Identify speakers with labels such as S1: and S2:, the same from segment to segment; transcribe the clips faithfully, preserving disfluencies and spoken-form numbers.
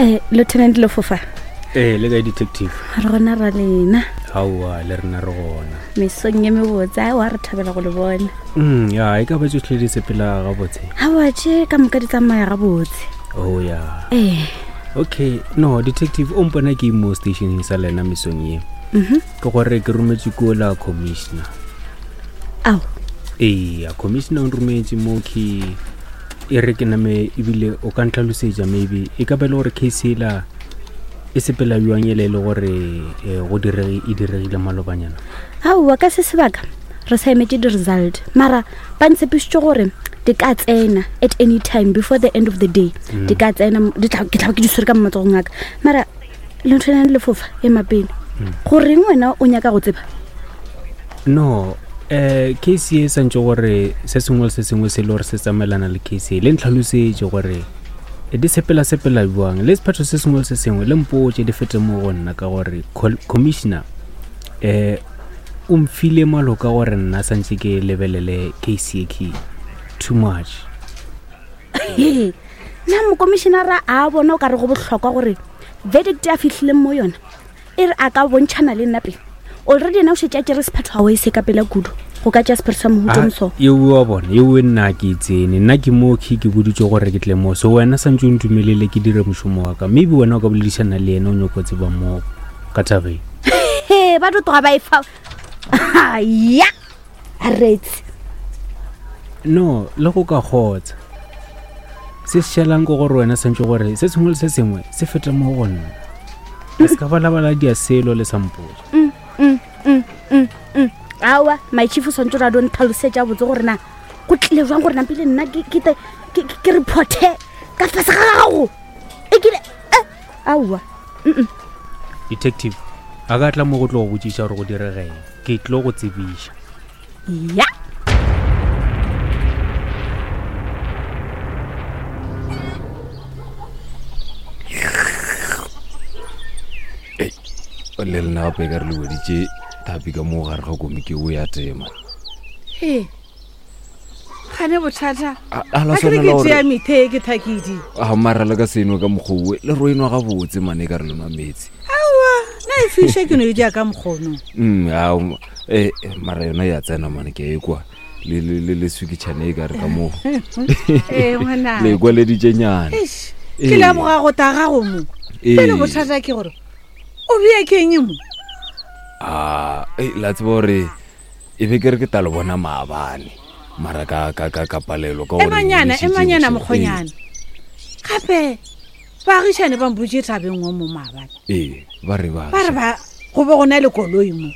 S1: Eh, Lieutenant Lefofa.
S2: Eh, le ga detective.
S1: Re gona ra lena.
S2: Hawa le rena re gona.
S1: Mesong ye me botsa wa re thabela go le bona.
S2: Mm, ya, e ka ba tsohle di sepela ga botse.
S1: Ha wa tše ka moka di tsamaya ga botse.
S2: Oh ya.
S1: Eh.
S2: Okay, no, detective o mpona ke mo station sa lena mesong ye.
S1: Mhm.
S2: Ke gore ke rometse ko la commissioner.
S1: Au.
S2: Eh, ya commissioner o rometse mo ke e re ke name ebile o ka ntlhalosetsa maybe e ka ba le gore case la e sepela yuang ele le gore go direge e diregile malobanyana.
S1: Au wa ka se sebaka re sa emetse di result mara ba ntshepisitse gore di ka tsena at any time before the end of the day. Di ka tsena di tla ke tla ke di swere ka matsogong aka mara le ntshwana le Lefofa e mapele gore ngwana o nyaka go tseba.
S2: No, eh case e santse gore se sengwe se sengwe se le gore se tsamaelana le case le ntlhalosetse gore e di sepela sepela buang le sephatho se sengwe se sengwe le mpotse di fete mo go nna ka gore commissioner eh o mfile maloka gore nna santse ke lebelele case e ke too much.
S1: Na mo commissioner a bona o ka re go bohlokwa gore verdict ya fihlile mo yona e re a ka bontshana le nna pele already na o shetse tšere sephatho a o e se ka pela kudu go ka tša sephatho sa mohuto mso
S2: ye wa bona ye we nna ke tsene nna ke mo ke ke boditse gore ke tle mo so wena santse o ntumelele ke dire moshomo wa ka maybe wena o ka boledišana le ena o nyokotse ba mo ka tabeng.
S1: He ba do toga ba ifa ya aretse
S2: no le go ka khotsa se shelang go gore wena santse gore se sengwe se sengwe se feta mo go nna se ka bala bala dia selo le sampolo.
S1: mm mm mm mm mm awa my chief santse ra don tlhalosetsa botse gore na go tlile jwang gore na pele nna ke ke ke reporte ka fasa gago e ke awa mm
S2: detective aga tla mo go tlo go botšiša gore go diregeng ke tlo go tsebiša.
S1: Ya
S3: le lena gape ka re le weditše thapi ka mo gare ga komi ke o ya tema.
S4: He gane bothata a ke ke tšea methe ke thakedi
S3: a mara le ka seno ka mokgowe le roenwa ga botse mane ka re le mametse.
S4: Awa na e fishe ke no e ja ka mokgono.
S3: Mm a eh mara yona ya tsena mane ke ekwa le le le swikitšhane e ka re ka mo.
S4: Eh ngwana
S3: le kwa le ditšenyana
S4: ke la boga go ta ga go mo le bothata ke gore o bia ke eng mo.
S3: Ah eh la tsbore e be ke re ke tla le bona maabane mara ka ka ka palelo ka gore
S4: emanyana emanyana mokhonyana gape ba gishane ba mbuje tabeng wa mo maabane.
S3: Eh ba re ba
S4: ba re ba go bo gona le koloi mo.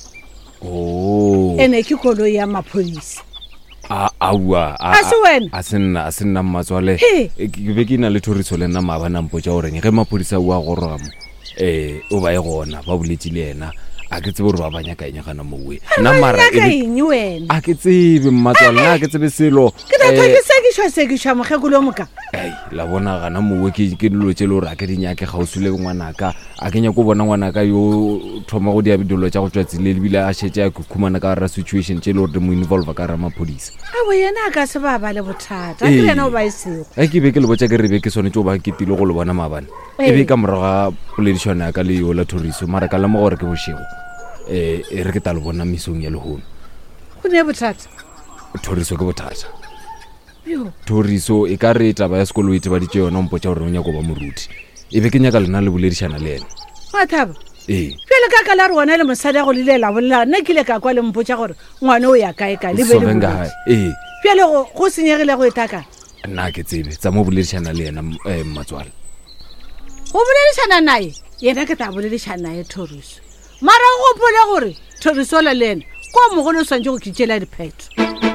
S3: Oh
S4: ene ke koloi ya mapholisi.
S3: a aua
S4: a se wena
S3: a senna a senna mmatswale ke be ke na le thoriso le nna maabana mpotsa gore ge maphodisa wa go rogamo eh o ba e gona ba boletse le ena a ke tsebe gore ba banya ka enyagana mowe nna mara a ke tsebe mmatswale nna ke tsebe selo
S4: ke tla ke se ke shwa se ke shwa mogekolo moka.
S3: Ai la bona gana mowe ke ke dilo tse le gore a ke dinyake ga o sule ngwanaka a kenya go bona ngwanaka yo thoma go dia dilo tsa go tswatsi le lebile a shetse a kukhumana ka ra situation tse le gore mo involve ka ra maphodisa.
S4: A bo yena ka se ba ba le bothata ke yena o ba isego
S3: a ke be ke le botsa ke re be ke sone tso ba ke tile go le bona mabane e be ka moraga poledišana ka le yo la thoriso mara ka la mo gore ke bošego eh e re ke tla le bona misong ya lehono
S4: go ne bothata
S3: thoriso ke bothata
S4: yo
S3: thoriso e ka re taba ya sekolo e teba ditše yona mpotsa gore o nyaka go ba moruti e be ke nyaka lena le boledišana le ena
S4: mathaba
S3: eh
S4: pele ka ka la re wona le mosadi go le la bolla nna ke le ka kwa le mpotsa gore ngwana o ya kae ka le be le
S3: mo eh
S4: pele go go senyegile go etaka
S3: nna ke tsebe tsa mo boledišana le ena eh mmatswala
S4: go boledišana nae yena ke tla boledišana nae thoriso mara go pole gore thoriso le lena ko mogolo swantse go kitšela diphetho.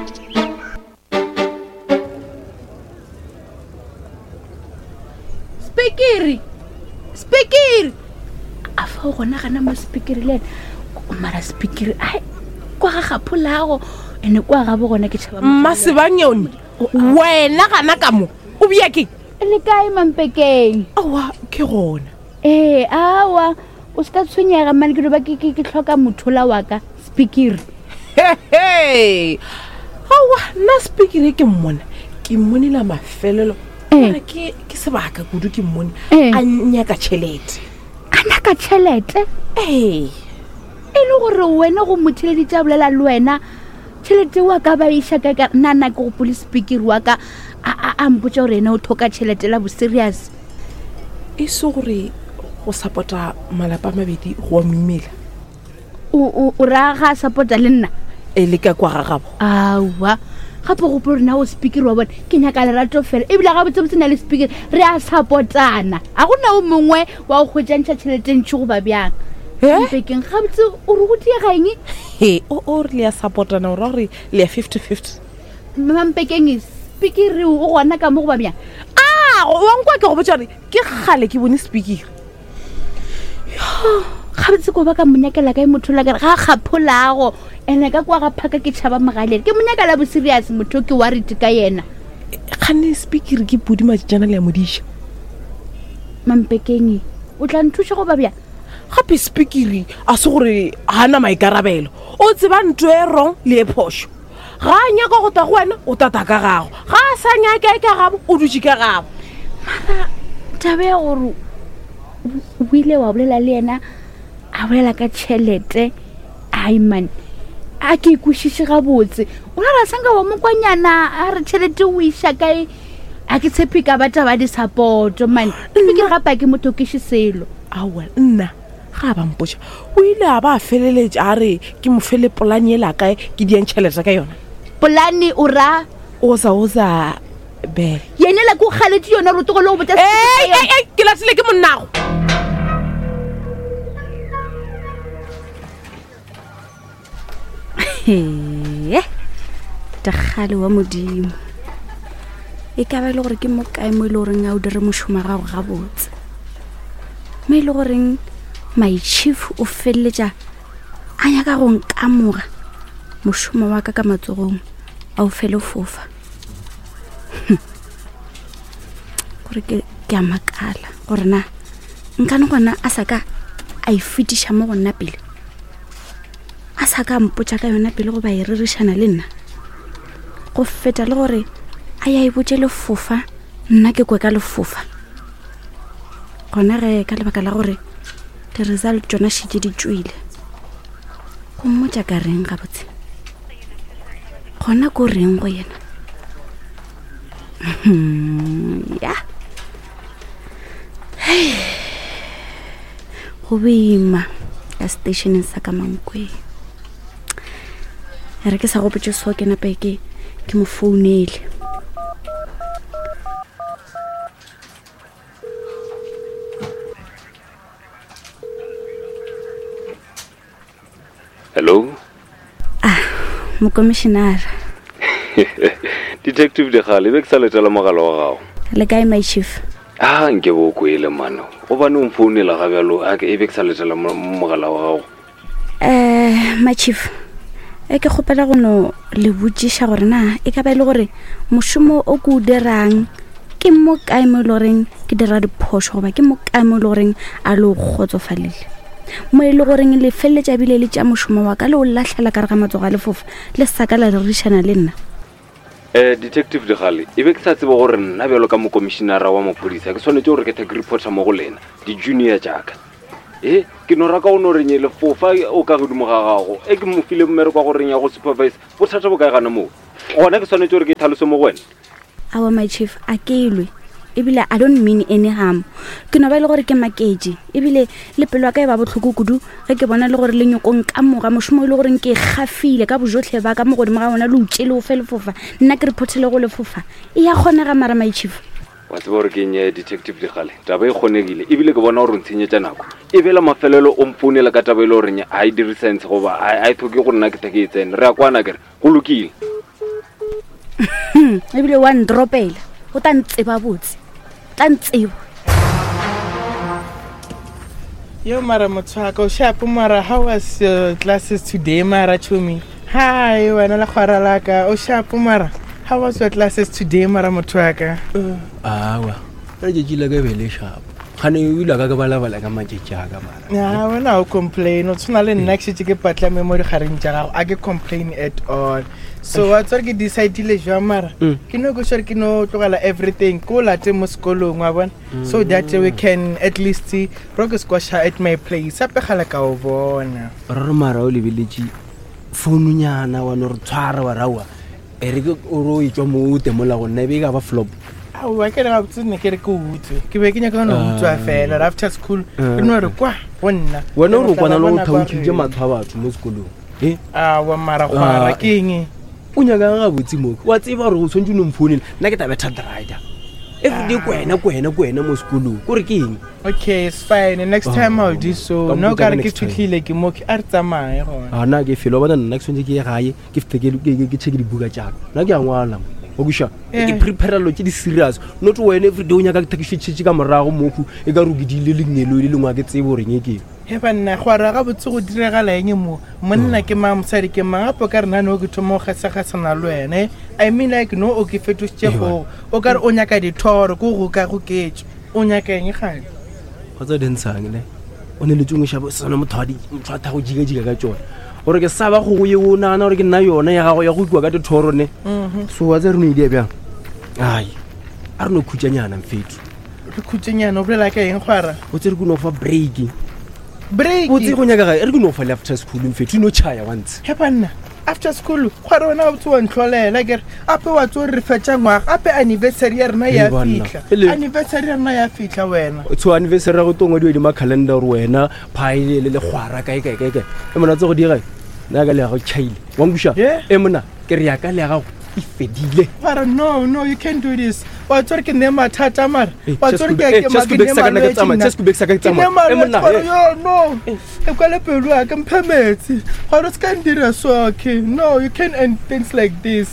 S1: Speakiri speakiri a fa go gona gana mo speakiri le mara speakiri ai kwa ga gapholago ene kwa ga bo gona ke tšhaba
S5: Masebanyoni wena gana ka mo o bia ke
S1: le kae mampekeng.
S5: Awa ke gona
S1: eh awa o ska tshwenyega mane ke ba ke ke tlhoka mothola wa ka speakiri.
S5: Hey awa na speakiri ke mmona ke mmonela mafelelo mara ke ke sebaka kudu ke mmone
S1: Eh.
S5: a nyaka tšhelete
S1: ana ka tšhelete
S5: ee
S1: e le gore wena go motheleditse a bolela le wena tšhelete wa ka ba iša ka ka nna ke go police speaker wa ka a a- a mpotsa gore ena o thoka tšhelete la bo serious
S5: e se gore go support-a malapa a mabedi go wa mmela
S1: o o- o ra ga a support-a le nna
S5: e le ka kwa ga gabo
S1: aowa gape gopo rena o speaker wa bone ke nyaka lerato fela ebile ga botsebotse na le speaker re a support-ana ga gona o mongwe wa go kgwetsantšha tšheletentšhi go ba bjang mpekeng ga botse o re go diegaeng
S5: he o o re le ya support-ana o ra gore le ya fifty fifty
S1: mampekeng speaker o gona ka mo go ba bjang
S5: a wankwa ke go botsa gore ke gale ke bone speaker
S1: ga botse ko ba ka monyakela ka e motho la kare ga a kgapholago ene ka kwa ga phaka ke tšhaba mogalele ke monyakela bo serious motho ke warite ka yena
S5: gane speaker ke pudi majana le ya modiša
S1: mampekeng o tla nthuša go ba bjang
S5: gape speaker a se gore gana maikarabelo o tseba ntho e wrong le e phošo ga a nyaka go ta go wena o tata ka gago ga a sa nyaka e ka gabo o dutse ka gabo
S1: tabe ya gore o ile wa bolela le yena a bolela ka tšhelete aiman a ke ikwešiše gabotse o la ra sanka wa mokwanyana a re tšhelete o iša kae a ke tshepe ka bata ba di-supporto man mme ke gapa ke motho keše selo
S5: awa nna ga ba mpoša o ile a ba a feleletše a re ke mo fele polane ela kae ke dieng tšhelete ka yona
S1: polane o ra
S5: oza oza be
S1: yenela ke o kgaletse yona rotogo le go botsa
S5: ee ke latile ke monnago
S1: he dagale wa modimo e ka ba e le gore ke mokae mo e le goreng a o dire mošomo gago gabotse mo e le goreng my chief o feleletša a nyaka go nkamoga mošomo wa ka ka matsogong a o fele fofa gore ke ke a makala gore na nkane gona a sa ka a e fetiša mo go nna pele a sa ka mpotsa ka yona pele go ba e ririšana le nna go feta le gore a ya e botse lefofa nna ke kwe ka lefofa gona ge ka lebaka la gore di-result tsona šitse di tswile go mmotsa ka reng gabotse gona ko reng go yena ya go boima ka stationeng sa ka mankweng re ke sa go botse so ke nape ke ke mo founele
S3: hello
S1: mokomišenara
S3: detective Dikgale be ke sa letela mogala wa gago
S1: le kae my chief
S3: a nke bo kwele mano o bane o mfounela ga bjalo a ke e be ke sa letela mo- mogala wa gago
S1: um my chief e ke kgopela go no le botsiša gore na e ka ba e le gore mošomo o ke o dirang ke mo kae mo e le goreng ke dira diphošo goba ke mo kae mo e le goreng a le o kgotsofalele mo e le goreng le feleletša bile le tša mošomo wa ka le o latlhela ka re ga matsogo a lefofa le saka la ririšana le nna
S3: um detective Dikgale e be ke sa tsebe gore nna bjalo ka mokomišenara wa maphodisa ke tshwanetse gore ke take reporta mo go lena di-junior jaaka e ke no raka o no renye lefofa o ka godimo ga gago e ke mo file mmereko wa go reng ya go supervise bothata bo kae gana moo gona ke tshwanetse gore ke tlhalose mo go wena
S1: our my chief a ke lwe ebile I don't mean any harm ke no ba le gore ke maketše ebile le pelo ya ka e ba botlhoko kudu ge ke bona le gore le nyokong ka moga mošomo e le goreng ke gafile ka bojotlhe ba ka mo godimo ga bona le utše le o fe lefofa nna ke reportele go lefofa e ya kgonega mara my chief
S3: wa tseba gore ke nye detective Dikgale taba e kgonegile ebile ke bona gore o ntshenyetša nako e bela mafelelo o mfounela ka taba e le goreng a e dire sense goba a e tlhoke gore nna ke take e tsene re ya kwana kere go lokile
S1: ebile wa ndropela o ta ntseba botse ta ntseba
S6: Yo, Mara Motswaka, Shapu Mara, how was your classes today, Mara Chumi? Hi, Wanala Kwaralaka, O Shapu Mara, how was your classes today, Mara Motswaka?
S7: awa re je jile ke bele sharp khane o ila ka ka bala bala ka matšetšaka mara
S6: Yeah, when I complain, o tsona le nna ke šetse ke patla memory gareng tša gago, a ke complain at all. so wa tswa ke decidile jwa mara
S7: Mm.
S6: ke no go sure ke no tlogela everything ko late mo sekolong wa bona so that we can at least see rock squash at my place ape gala ka o bona
S7: ra re mara o lebeletše founonyana wa no re tshwara wa raua e re ke o ro itswa mote mola go nna e be ka ba flop
S6: aowa ke re ga botsene ke re ke utswe ke be ke nyaka no
S7: Ah.
S6: utswa fela ra after school
S7: Ah.
S6: ke no re kwa go nna
S7: wena o re o kwana le go
S6: Bona ba
S7: thautšitše
S6: re-
S7: matsho a batho mo sekolong e
S6: awa mara gwara
S7: Ah.
S6: ke eng
S7: o nyakang ga botse moke wa tseba gore go tshwanetse o no mfounela nna ke tabe third rider everyday kwena kwena kwena mo sekolong kore ke eng
S6: okay it's fine next time I'll do so
S7: Ka
S6: no
S7: mpotsa
S6: ka
S7: ka
S6: re ke
S7: next time.
S6: thutlhile ke mo ke a re tsamaye gona
S7: a na ke felo bona nna ke tshwanetse ke ye gae ke fete ke ke- ke checke dibuka tjalo nna ke a ngwala o kuša
S6: Eh.
S7: ke preparelo tše di-serious not wena everyday o nyaka ke thakišetšhetše ka morago moku e ka rokidile lenyelo le lengwe a ke tsebe goreng e keng
S6: he banna go ra ga botse go diregala eng mo monna ke mang mosadi ke mang gape o ka re nane o ke thoma go gasagasana le wena eh? I mean like no o ke fetositše
S7: Ewa.
S6: go o ka re o nyaka dithoro ko go ka go ketso o nyaka eng gane
S7: ga tsa dentshang ne o ne le tšongoša sone motho a tha go jika-jika ka tsone gore ke saba go go ye o nagana gore ke nna yona ya gago ya go ikwa ka dithoro ne so wa tse re no idea bjang ai a re no khutšanyana mfeto
S6: re khutsenyana o bolela ka eng gwara
S7: o tse re ke no fa breaki
S6: break
S7: botse go nyaka gae re ke no fa le after school mfeto e no chaya wantse
S6: he banna after school gware wena ga botse wa ntlholela kere ape wa tse re fetša ngwaga ape anniversary ya rena ya
S7: Hey, banna.
S6: fitlha
S7: Ele-
S6: anniversary ya rena ya fitlha wena
S7: so anniversary ya go tongwadiwa dimacalendar gore wena phaele le legwara kae kae kae kae e mona tse go digae nna ka le ya gago chaile wankuša
S6: Yeah.
S7: e mona ke re yaka le ya gago e fedile
S6: gwara no no you can't do this wa tsore ke ne mathata mara
S7: Eh,
S6: wa
S7: just
S6: tsore
S7: kubek- eh, just kubek sa ka nna ke tsamaya, just kubek sa ka ke tsamaya. Eh, monna, eh.
S6: yo no e kwale pelo ya ka mphe metsi gwara o se ka ndira so okay no you can't end things like this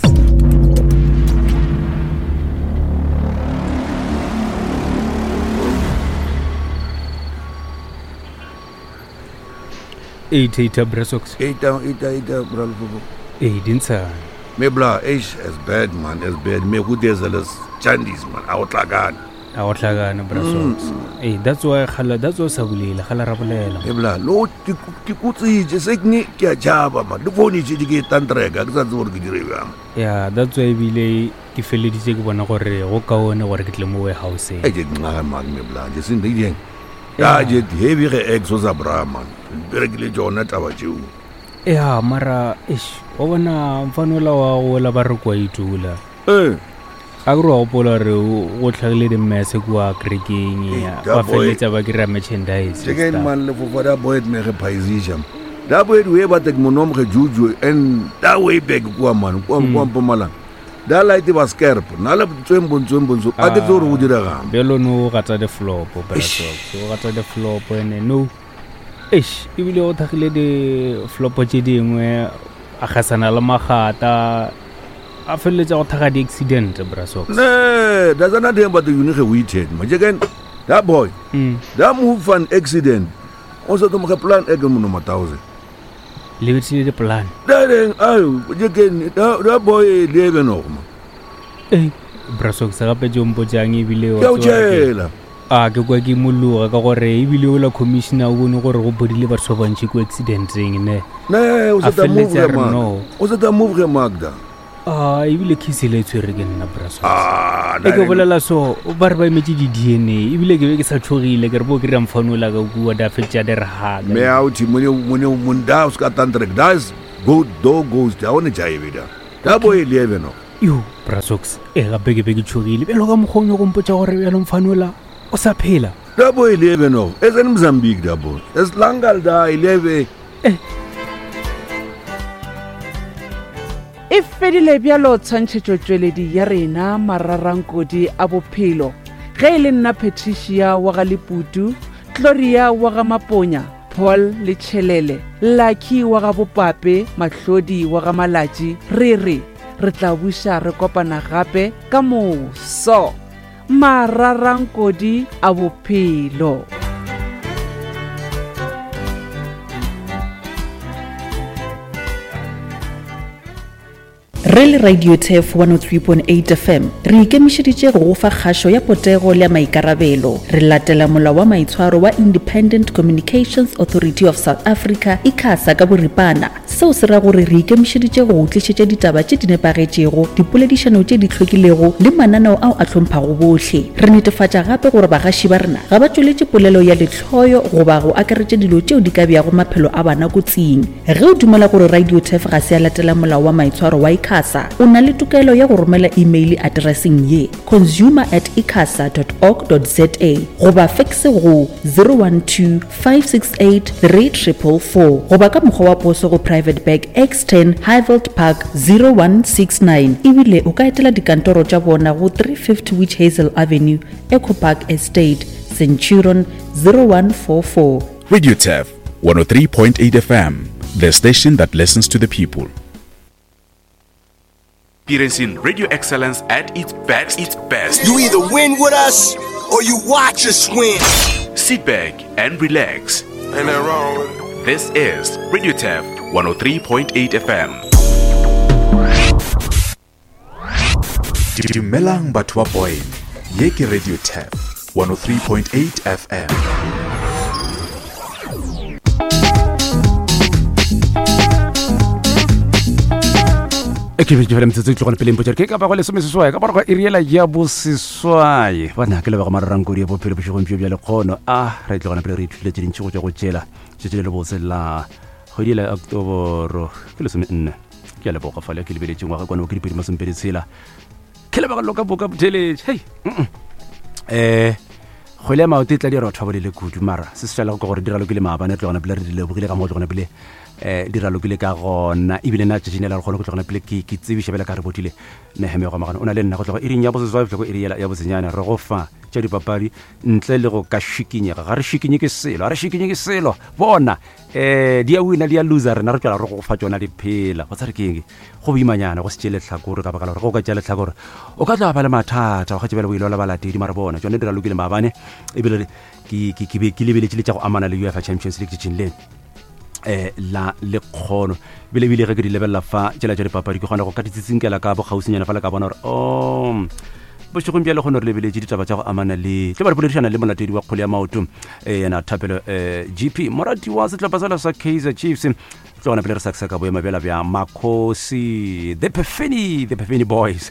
S2: eight eight brasox
S8: Ita, ita, ita, bral fufu.
S2: e dintshang
S8: Me bla, eish, as bad man, as bad. Me who there's a chandis man, out like that.
S2: a go tlhakana brasox e that's why khala that's why sa bolele khala ra bolela
S8: Me bla, lo, ki kutsi, je sek ni, ki a jaba man. Du phone ichi ki tantrega, ki sa zor ki direga.
S2: ya that's why ebile ke feleditse ke bona gore go kaone gore ke tle mo warehouse
S8: E je nga man me bla, je sin di ding. Ya je heavy ge exo za bra man. Bere ki le jona taba ju.
S2: ya mara ish wa bona mfanola wa gola ba re kwa itula
S8: Eh,
S2: ga ke re wa gopola re go tlhagile dimese kua kerekeng
S8: Eh,
S2: ba
S8: that boy-
S2: feleletsa ba kry-a merchandise
S8: je ke man le fufu da boy me ge paisisha. Da boy we ba tek monom ge juju and da way back kwa man, kwa kwa pomala. Da light ba scarp, na le tswembo tswembo so. A ke tsoro go direga.
S2: bjalo no o gata de flop brasox o gata de flop ene no ish ebile o thagile di-flop tse dingwe a gasana le magata a feleletsa go thaga di-accident brasox
S8: Ne, da zana dem ba the unique waited. Ma jegen that boy,
S2: Mm.
S8: that move an accident. Also to make plan egen mo no thousand.
S2: lebetile di-plan
S8: Da den ayo, jegen that boy lebe no ma.
S2: e brasox gape jo mpotsang ebile wa
S8: Ya o
S2: tseba ke-
S8: tshela.
S2: a ke kwa ke mologa ka gore ebile o la commissioner o bone gore go bodile batho ba bantši ko accidenteng ne
S8: Ne, o
S2: a
S8: se ta move
S2: feleletsa
S8: ge
S2: re
S8: mag.
S2: no
S8: O se ta move ge magda.
S2: a ebile khisele e tshwere ke nna brasox
S8: Ah,
S2: e ke bolela so ba re ba emetse di-d n a ebile ke be ke sa tlhogile ke re bo ke rea mfanola ka kua da fetša di re
S8: Me
S2: gaga
S8: out mo ne mo ne mo nda o ska tantrek. Da is go do goes da one jaibe da. That boy lebe no.
S2: yo brasox e gape ke be ke tshogile bjalo ka mokgonyo go mpotsa gore bjalo mfanola o sa phela
S8: Da boy lebe no. Es en Mozambique da boy. Es langal da lebe.
S4: e fedile bjalo tshwantšhetšo tšweledi ya rena mararankodi a bophelo ge e le nna patricia wa ga leputu gloria wa ga maponya paul le tšhelele lucky wa ga bopape mahlodi wa ga malatši re re re tla buša re kopana gape ka moso mararankodi a bophelo.
S9: re le radio tef one oh three point eight f m re ikemišeditše go go fa kgašo ya potego le ya maikarabelo re latela molao wa maitshwaro wa independent communications authority of south africa icasa ka boripana seo se ra gore re ikemišeditše go tlišetša ditaba tše di nepagetšego dipoledišano tše di hlwekilego le mananeo ao a tlhomphago bohle re netefatša gape gore bagaši ba rena ga ba tšweletše polelo ya lehloyo goba go akaretša dilo tšeo di ka beago maphelo a bana kotsing ge o dumela gore radio tef ga se a latela molao wa maitshwaro wa icasa o na le tokelo ya go romela email addressing ye consumer at icasa dot org dot za goba faxe go zero one two five six eight three four four four goba ka mokgwa wa poso go private bag x ten Highveld Park zero one six nine ebile o ka etela dikantoro tša bona go three fifty Witch Hazel Avenue Eco Park Estate Centurion zero one four four.
S10: Radio T E F one oh three point eight F M, the station that listens to the people.
S11: Experiencing radio excellence at its best. Its best.
S12: You either win with us or you watch us win.
S11: Sit back and relax.
S12: Ain't that wrong with it?
S11: This is Radio T E F one oh three point eight F M.
S10: Dumelang batho ba boy. Ye ke Radio T E F one oh three point eight F M.
S13: ke be ke fela mtsetse tlogona pele mpotsa ke ka ba go le semeseswae ka ba go iriela ya boseswae bana ke le ba go mararang kodi ya bophelo bošegong pio bja lekgono a re tlogona pele re ithutile tše dintši go tša go tšela tšetšele le bose la kgwedi la oktoboro ke lesome nne ke a leboga fale ke lebeletše ngwaga kwana o ke dipedi masempedi tshela ke le ba go loka boka botheletše hei eh kgwele ya maote tla di re batho ba bolele kudu mara se se šalago ka gore di ralokile maabane tlogona pele re di lebogile ka mo tlogona pele eh di ralokile ka gona ebile na tšetšene la re kgone go tlogona pele ke tsebiša bela ka re botile neheme go magana o na le nna go tloga iring ya boseswae go iri ya bosenyana re go fa tša dipapadi ntle le go ka šikinyega ga re šikinye ke selo ga re šikinye ke selo bona eh di a wina di a loser rena re tšwela re go fa tšona diphela go tsa re keng go boimanyana go se tšele tlhakore ka baka la gore go ka tšele tlhakore o ka tla ba le mathata go tšebela boilo la balatedi mara bona tšone di ralokile maabane ebile ke be ke lebeletše le tša go amana le UEFA Champions League tšetšeng lene eh la le kgono bile bile ge ke di lebelela fa tšela tša dipapadi ke kgona go ka ditsitsinkela ka bogausinyana fela ka bona gore o bošegong bja le kgone re lebeletše ditaba tša go amana le tle ba re boledišana le molatedi wa kgole ya maoto eh yena Thapelo eh G P morati wa setlhopha sela sa Kaizer Chiefs tlogona pele re saksa ka boema bjela bja Makhosi the Perfeni the Perfeni boys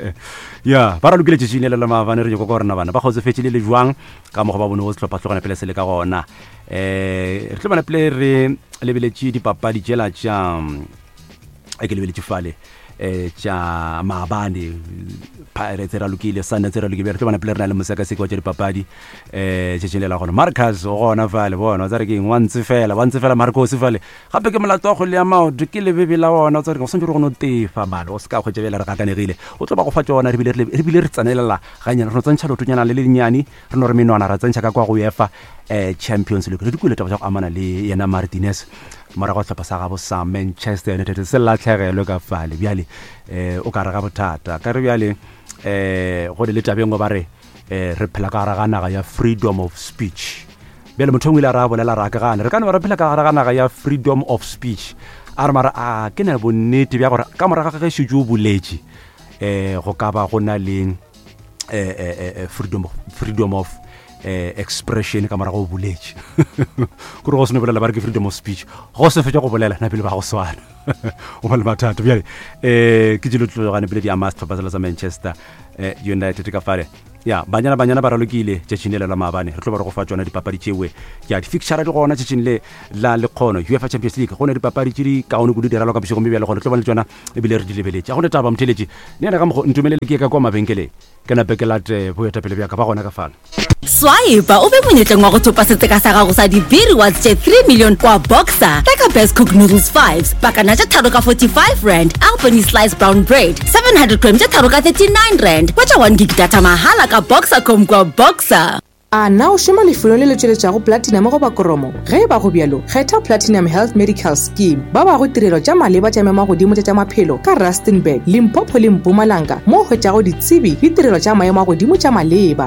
S13: ya ba ra lokile tšetšene le la maabane re go ka rena bana ba kgotsofetše le le jwang ka mo go ba bone go setlhopha tlogona pele se le ka gona eh re tlogona pele re lebeletše dipapadi tšela tša a ke lebeletše fale eh tša maabane Pirates ra lokile Sundowns ra lokile re tlogona pele re na le mosakaseki wa tša dipapadi eh tšetšene la gona Marcus o gona fale bona o tsa re keng wa ntse fela wa ntse fela Marcos fale gape ke molato wa go le ya maoto ke lebebe la ona o tsa re go sentse re go no tefa bale o ska go tšebela re gakanegile o tlo ba go fa tšona re bile re bile re tsanelela ga nyana re no tsantšha lotonyana le lenyane re no re menwana ra tsantšha ka kwa go UEFA eh Champions League re dikule taba tša go amana le yena Martinez mara go tlhopha sa gabo sa Manchester United se latlhegelo ka fale bjale eh o ka re ga bothata ka re bjale eh go le tabeng go ba re eh re phela ka ga naga ya freedom of speech bjale motho ngwe le ra bolela ra ka gana re ka no re phela ka ga naga ya freedom of speech a re mara a ke na bonnete bja gore ka moraga ga se jo boletše eh go ka ba go na le eh freedom freedom of eh expression ka mara go boletše go re go sene bolela ba re ke freedom of speech go se fetša go bolela na pele ba go swana o ba le mathata bjale eh ke dilo tlogane pele di ama setlhopha sa Manchester United ka fale ya banyana banyana ba ralokile tšetšene la maabane re tlo ba re go fa tšona dipapadi tšewe ya di-fixture di gona tšetšene le la lekgono UEFA Champions League go ne dipapadi tše di kaone kudu di ralwa ka bošegong bja lekgono tlo ba le tšona ebile re di lebeletše go ne taba motheletše ne ena ka mokgo ntumelele ke ka kwa mabenkeleng ke nape ke late boetapele bja ka ba gona ka fale
S14: Swipe o be monyetleng wa go thopa seteka sa gago sa dibiri wa tše three million kwa Boxer like Best Cook Noodles fives pakana tša tharo ka forty-five rand Albany Slice Brown Bread seven hundred grams tša tharo ka thirty-nine rand kwa tša one gig data mahala ka Boxer com kwa Boxer
S15: a na o šoma lefelo le le tšweletšago platinum go ba koromo ge ba go bjalo kgetha Platinum Health Medical Scheme ba ba go tirelo tša maleba tša mema godimo tša maphelo ka Rustenburg Limpopo le Mpumalanga mo hwetšago ditsebi le tirelo tša maemo a godimo tša maleba